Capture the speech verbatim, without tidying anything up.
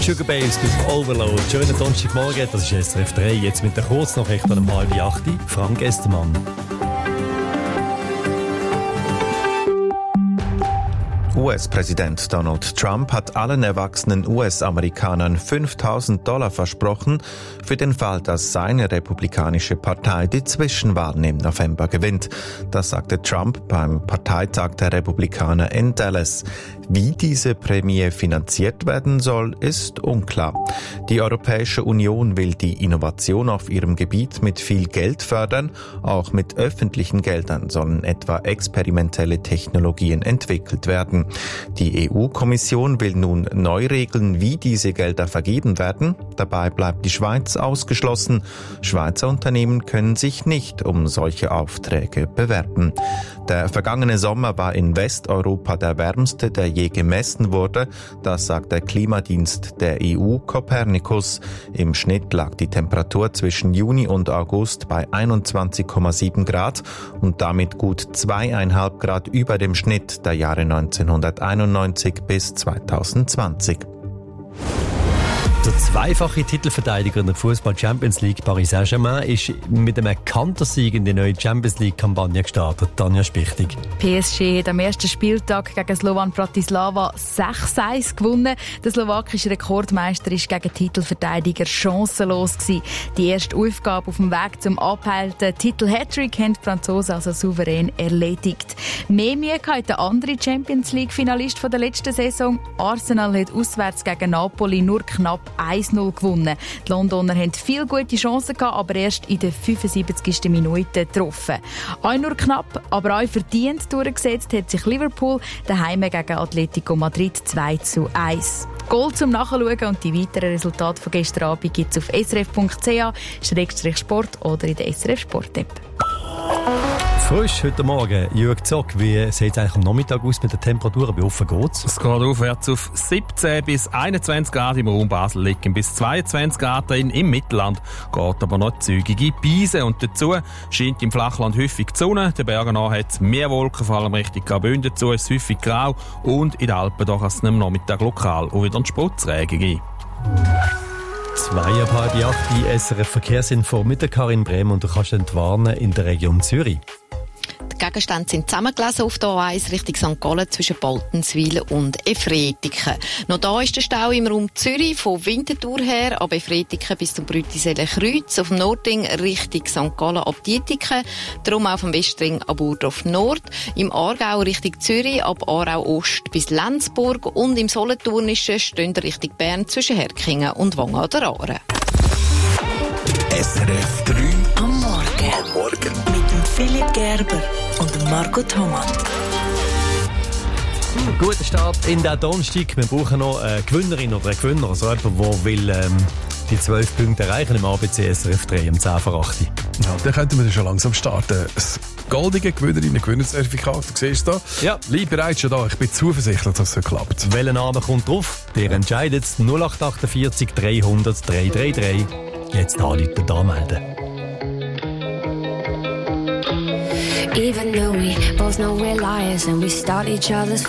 Sugababes mit Overload. Schönen Donnerstagmorgen, das ist S R F drei. Jetzt mit der Kurznachricht um halb acht. Frank Estermann. U S-Präsident Donald Trump hat allen erwachsenen U S-Amerikanern fünftausend Dollar versprochen, für den Fall, dass seine republikanische Partei die Zwischenwahlen im November gewinnt. Das sagte Trump beim Parteitag der Republikaner in Dallas. Wie diese Prämie finanziert werden soll, ist unklar. Die Europäische Union will die Innovation auf ihrem Gebiet mit viel Geld fördern. Auch mit öffentlichen Geldern sollen etwa experimentelle Technologien entwickelt werden. Die E U-Kommission will nun neu regeln, wie diese Gelder vergeben werden. Dabei bleibt die Schweiz ausgeschlossen. Schweizer Unternehmen können sich nicht um solche Aufträge bewerben. Der vergangene Sommer war in Westeuropa der wärmste, der je gemessen wurde. Das sagt der Klimadienst der E U Copernicus. Im Schnitt lag die Temperatur zwischen Juni und August bei einundzwanzig Komma sieben Grad und damit gut zweieinhalb Grad über dem Schnitt der Jahre neunzehnhunderteinundneunzig bis zweitausendzwanzig. Der zweifache Titelverteidiger in der Fußball-Champions League, Paris Saint-Germain, ist mit einem Kantersieg in die neue Champions League-Kampagne gestartet. Tanja Spichtig. P S G hat am ersten Spieltag gegen Slovan Bratislava sechs eins gewonnen. Der slowakische Rekordmeister war gegen Titelverteidiger chancenlos gewesen. Die erste Aufgabe auf dem Weg zum abgehaltenen Titel-Hattrick haben die Franzosen also souverän erledigt. Mehr Mühe hatte der andere Champions League-Finalist der letzten Saison. Arsenal hat auswärts gegen Napoli nur knapp eins null gewonnen. Die Londoner hatten viele gute Chancen gehabt, aber erst in der fünfundsiebzigsten Minute getroffen. Auch nur knapp, aber auch verdient durchgesetzt hat sich Liverpool daheim gegen Atletico Madrid zwei zu eins. Goal zum Nachschauen und die weiteren Resultate von gestern Abend gibt es auf s r f punkt c h slash sport oder in der S R F Sport App. Frisch heute Morgen. Jürg Zock, wie sieht es eigentlich am Nachmittag aus mit den Temperaturen? Wie offen geht's? Es geht aufwärts auf siebzehn bis einundzwanzig Grad im Raum Basel, liegen bis zweiundzwanzig Grad drin. Im Mittelland geht aber noch zügige Beise. Und dazu scheint im Flachland häufig die Sonne. Den Bergen nach hat es mehr Wolken, vor allem Richtung Graubünden. Dazu ist es häufig grau. Und in den Alpen kann es am Nachmittag lokal auch wieder einen Sputzregen geben. Zweieinhalb Jahre die S R F-Verkehrsinfo mit der Karin Brehm und du kannst entwarnen in der Region Zürich. Die Gegenstände sind zusammengelesen auf der A eins Richtung Sankt Gallen zwischen Baltenswil und Efretiken. Noch da ist der Stau im Raum Zürich von Winterthur her ab Efretiken bis zum Brütiseler Kreuz. Auf dem Nordring Richtung Sankt Gallen ab Dietiken. Darum auf dem Westring ab Burdorf Nord. Im Aargau Richtung Zürich ab Aarau Ost bis Lenzburg. Und im Solothurnischen stehen Richtung Bern zwischen Herkingen und Wangen an der Aare. S R F drei am Morgen. Am Morgen. Mit dem Philipp Gerber und dem Marco Thomas. Hm, guter Start in den Donnerstag. Wir brauchen noch eine Gewinnerin oder einen Gewinner, also jemand, der will, ähm, die zwölf Punkte erreichen im A B C S R F drei um zehn vor acht. Ja, dann könnten wir schon langsam starten. Das goldige Gewinnerinnen-Gewinnerzertifikat, du siehst es hier. Ja. Lieb bereits schon da. Ich bin zuversichtlich, dass es klappt. Welcher Name kommt drauf? Der entscheidet null acht achtundvierzig dreihundert dreihundertdreiunddreißig. Jetzt anrufen, da melden. Even though we both know we're liars and we start each other's